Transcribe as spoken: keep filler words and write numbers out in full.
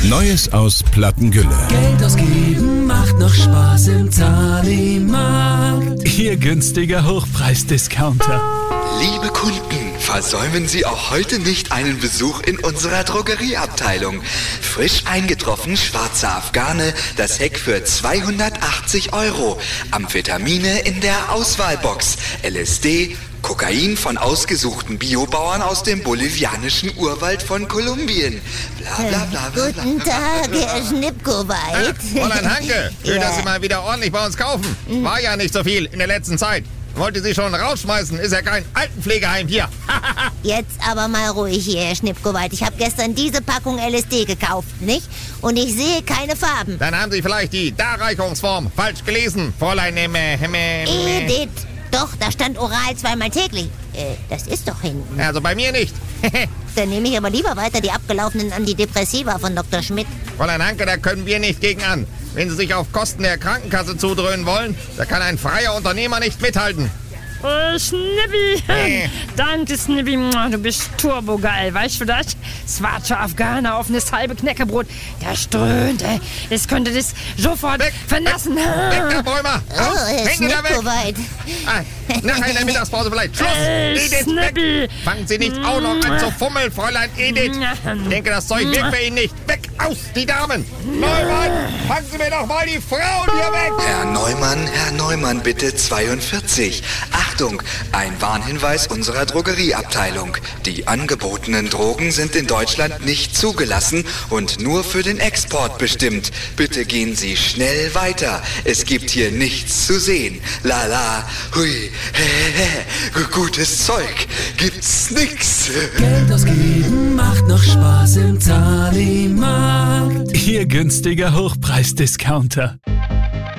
Neues aus Plattengülle. Geld ausgeben macht noch Spaß im Zahlimarkt. Ihr günstiger Hochpreisdiscounter. Liebe Kunden, versäumen Sie auch heute nicht einen Besuch in unserer Drogerieabteilung. Frisch eingetroffen schwarze Afghane, das Heck für zweihundertachtzig Euro. Amphetamine in der Auswahlbox. L S D, Kokain von ausgesuchten Biobauern aus dem bolivianischen Urwald von Kolumbien. Bla bla bla bla. Guten Tag, Herr Schnippkoweit. Fräulein Hanke, schön, Ja. dass Sie mal wieder ordentlich bei uns kaufen. War ja nicht so viel in der letzten Zeit. Wollte Sie schon rausschmeißen, ist ja kein Altenpflegeheim hier. Jetzt aber mal ruhig hier, Herr Schnippkoweit. Ich habe gestern diese Packung L S D gekauft, nicht? Und ich sehe keine Farben. Dann haben Sie vielleicht die Darreichungsform falsch gelesen, Fräulein Himme, Himme, Himme. Edith. Doch, da stand oral zweimal täglich. Äh, das ist doch hinten. Also bei mir nicht. Dann nehme ich aber lieber weiter die abgelaufenen Antidepressiva von Doktor Schmidt. Fräulein Hanke, da können wir nicht gegen an. Wenn Sie sich auf Kosten der Krankenkasse zudröhnen wollen, da kann ein freier Unternehmer nicht mithalten. Oh, Schnippi. Äh. Danke, Schnippi. Du bist turbogeil, weißt du das? Schwarze Afghaner auf das halbe Knäckebrot. Der strömt, ey. Das könnte das sofort Weg, vernassen. Weg, weg, Herr Bäumer! Oh, Raus, Herr Hände da weg! Schnippkoweit. Ah, nachher in der Mittagspause vielleicht. Schluss! Äh, Edith, Schnippi. weg! Fangen Sie nicht auch noch an zu fummeln, Fräulein Edith! Ich denke, das Zeug wirkt bei Ihnen nicht. Weg, aus, die Damen! Neumann, fangen Sie mir doch mal die Frauen hier weg! Herr Neumann, Herr Neumann, bitte zweiundvierzig. Achtung, ein Warnhinweis unserer Drogerieabteilung. Die angebotenen Drogen sind in Deutschland nicht zugelassen und nur für den Export bestimmt. Bitte gehen Sie schnell weiter. Es gibt hier nichts zu sehen. La la, hui, he, he, gutes Zeug. Gibt's nix. Geld ausgeben macht noch Spaß im Zahlimarkt. Ihr günstiger Hochpreisdiscounter.